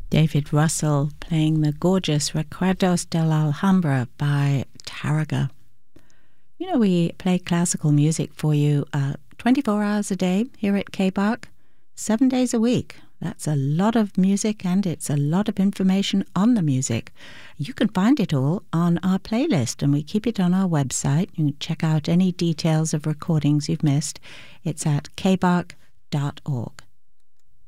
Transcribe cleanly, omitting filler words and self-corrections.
David Russell playing the gorgeous Recuerdos de la Alhambra by Tárrega. You know, we play classical music for you 24 hours a day here at KBARC, 7 days a week. That's a lot of music, and it's a lot of information on the music. You can find it all on our playlist, and we keep it on our website. You can check out any details of recordings you've missed. It's at kbarc.org.